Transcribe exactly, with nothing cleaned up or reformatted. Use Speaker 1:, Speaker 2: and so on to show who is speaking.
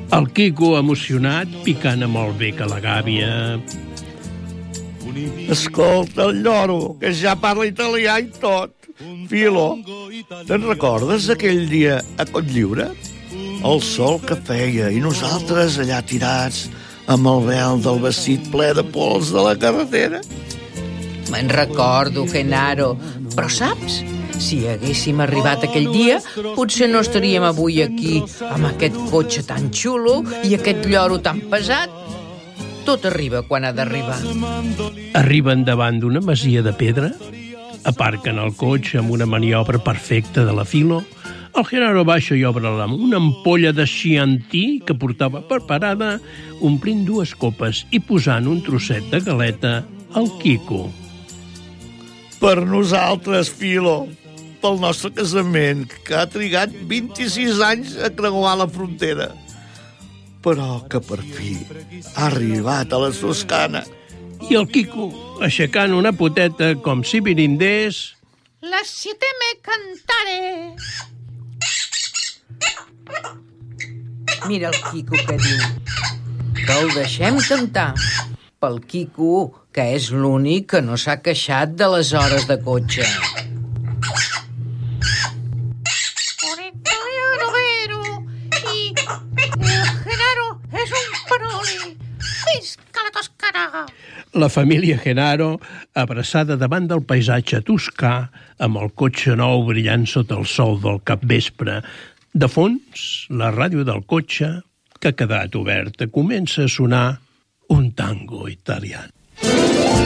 Speaker 1: El Quico, emocionat, picant amb el bec a la gàbia.
Speaker 2: Escolta, el lloro, que ja parla italià i tot. Filo, te'n recordes aquell dia a Cotlliure? El sol que feia i nosaltres allà tirats amb el vel del vestit ple de pols de la carretera?
Speaker 3: Me'n recordo, Genaro, però saps? Si haguéssim arribat aquell dia, potser no estaríem avui aquí amb aquest cotxe tan xulo i aquest lloro tan pesat. Tot arriba quan ha d'arribar.
Speaker 1: Arriben davant d'una masia de pedra, aparquen el cotxe amb una maniobra perfecta de la Filo. El Genaro baixa i obre una ampolla de Chianti que portava preparada, omplint dues copes i posant un trosset de galeta al Quico.
Speaker 2: Per nosaltres, Filo, pel nostre casament, que ha trigat vint-i-sis anys a creuar la frontera, però que per fi ha arribat a la Toscana.
Speaker 1: I el Quico, aixecant una poteta com si brindés...
Speaker 4: Las siete me cantaré.
Speaker 3: Mira el Quico que diu. Que el deixem cantar. Pel Quico, que és l'únic que no s'ha queixat de les hores de cotxe.
Speaker 4: Por italiano vero y el Genaro es un paroli. Visca la Toscana!
Speaker 1: La família Genaro, abraçada davant del paisatge toscà, amb el cotxe nou brillant sota el sol del capvespre. De fons, la ràdio del cotxe, que ha quedat oberta, comença a sonar un tango italià.